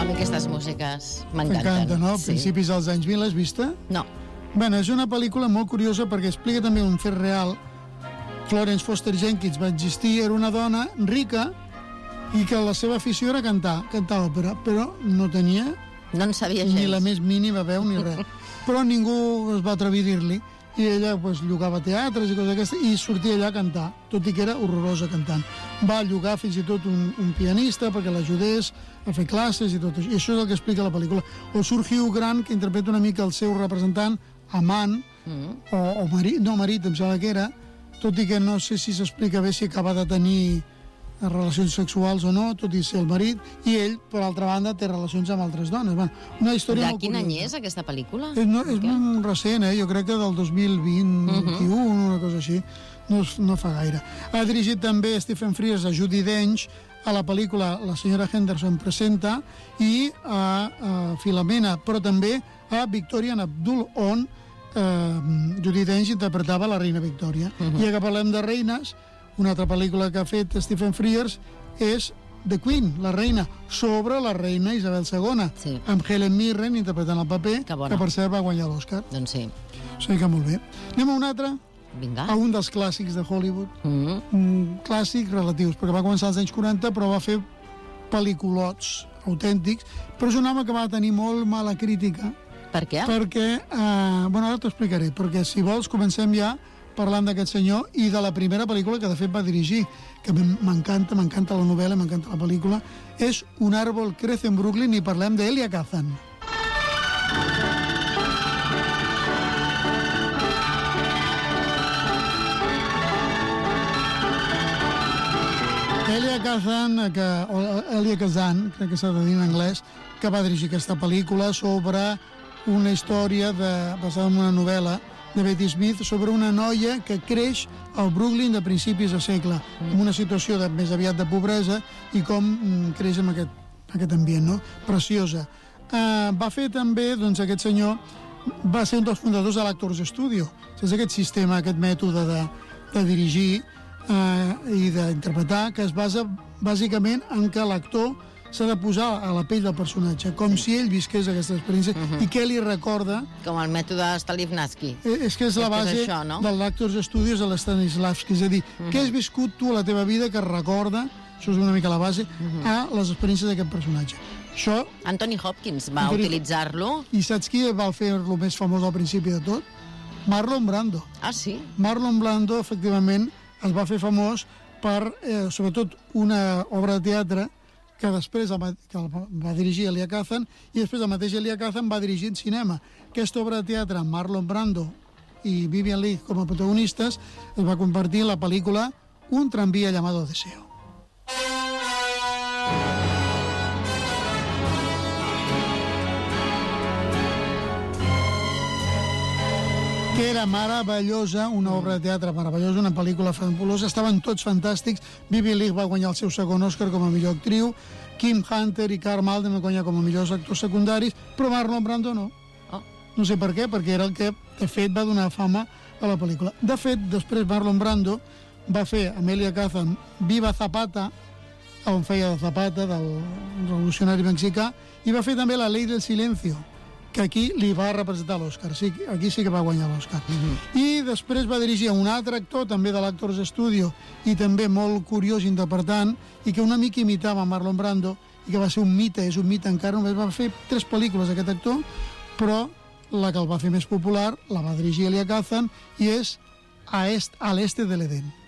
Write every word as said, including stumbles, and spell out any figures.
a mi aquestes músiques m'encanten. T'encanta, no? Sí. Principis dels anys mil, l'has vista? No. Bueno, és una pel·lícula molt curiosa perquè explica també un fet real. Florence Foster Jenkins va existir, era una dona rica i que la seva afició era cantar, cantar òpera, però no tenia no en sabia ni gens. la més mínima veu ni res. Però ningú es va atrevir a dir-li i ella pues, llogava teatres i coses d'aquestes i sortia allà a cantar, tot i que era horrorosa cantant. Va llogar fins i tot un, un pianista perquè l'ajudés a fer classes i tot això. I això és el que explica la pel·lícula. O surt Hugh Grant, que interpreta una mica el seu representant, amant, mm. o, o marit, no marit, em sembla que era, tot i que no sé si s'explica bé si acaba de tenir relacions sexuals o no, tot i ser el marit, i ell, per altra banda, té relacions amb altres dones. Bueno, una història de molt quin curiosa. any és aquesta pel·lícula? És, no, és molt recent, eh? Jo crec que del dos mil vint, uh -huh. vint u, una cosa així. No, no fa gaire. Ha dirigit també Stephen Frears a Judi Dench, a la pel·lícula La senyora Henderson presenta, i a, a Filomena, però també a Victoria and Abdul, on eh, Judi Dench interpretava la reina Victòria. Uh -huh. I ja que parlem de reines, una altra pel·lícula que ha fet Stephen Frears és The Queen, la reina, sobre la reina Isabel segona, sí. amb Helen Mirren interpretant el paper, que, que per cert va guanyar l'Oscar. Doncs sí. O sigui que molt bé. Anem a un altre, Vinga. a un dels clàssics de Hollywood. Mm. Mm, clàssics relatius, perquè va començar als anys quaranta, però va fer pel·lículots autèntics, però és un home que va tenir molt mala crítica. Per què? Perquè, eh, bueno, ara t'ho explicaré, perquè si vols comencem ja parlant d'aquest senyor i de la primera pel·lícula que de fet va dirigir, que m'encanta, m'encanta la novel·la, m'encanta la pel·lícula, és Un árbol crece en Brooklyn, i parlem d'Elia Kazan. Elia Kazan, que, o Elia Kazan, crec que s'ha de dir en anglès, que va dirigir aquesta pel·lícula sobre una història de, basada en una novel·la de Betty Smith sobre una noia que creix al Brooklyn de principis de segle, mm. en una situació de, més aviat de pobresa, i com mm, creix en aquest, aquest ambient, no? Preciosa. Uh, va fer també, doncs, aquest senyor va ser un dels fundadors de l'Actors Studio, és aquest sistema, aquest mètode de, de dirigir uh, i d'interpretar, que es basa bàsicament en que l'actor s'ha de posar a la pell del personatge, com sí. si ell visqués aquesta experiència, uh -huh. i què li recorda... Com el mètode Stanislavski. És que és la base és això, no? de l'Actors Studios de l'Stanislavski, és a dir, uh -huh. què has viscut tu a la teva vida que recorda, això és una mica la base, uh -huh. a les experiències d'aquest personatge. Això... Anthony Hopkins va Anthony... utilitzar-lo. I saps qui va fer-lo més famós al principi de tot? Marlon Brando. Ah, sí? Marlon Brando, efectivament, es va fer famós per, eh, sobretot, una obra de teatre que després el va, que el va dirigir Elia Kazan, i després el mateix Elia Kazan va dirigir en cinema. Aquesta obra de teatre amb Marlon Brando i Vivien Leigh com a protagonistes es va convertir en la pel·lícula Un tranvía llamado Deseo. Que era meravellosa, una obra de teatre meravellosa, una pel·lícula fabulosa, estaven tots fantàstics. Vivien Leigh va guanyar el seu segon Oscar com a millor actriu, Kim Hunter i Karl Malden van guanyar com a millors actors secundaris, però Marlon Brando no. Oh. No sé per què, perquè era el que, de fet, va donar fama a la pel·lícula. De fet, després Marlon Brando va fer amb Elia Kazan Viva Zapata, on feia de Zapata, del revolucionari mexicà, i va fer també La Ley del Silencio, que aquí li va representar l'Oscar. Sí, aquí sí que va guanyar l'Oscar. Uh-huh. I després va dirigir un altre actor, també de l'Actors Studio, i també molt curiós interpretant, i que una mica imitava Marlon Brando, i que va ser un mite, és un mite encara, només va fer tres pel·lícules aquest actor, però la que el va fer més popular la va dirigir Elia Kazan, i és A, est, a l'este de l'Edén.